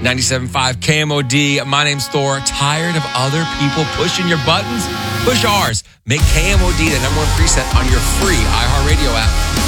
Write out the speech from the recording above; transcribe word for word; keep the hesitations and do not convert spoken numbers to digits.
ninety-seven point five K M O D. My name's Thor. Tired of other people pushing your buttons? Push ours. Make K M O D the number one preset on your free iHeartRadio app.